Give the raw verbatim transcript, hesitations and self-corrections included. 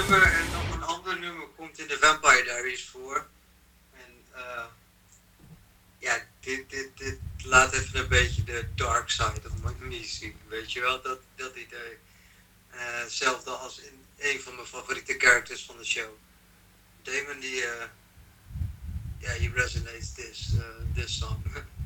nummer en nog een ander nummer komt in de Vampire Diaries voor. En uh, ja, dit, dit, dit laat even een beetje de dark side of me zien. Weet je wel, dat, dat idee. Uh, hetzelfde als in een van mijn favoriete characters van de show. Damon die, uh, yeah, he resonates this, uh, this song.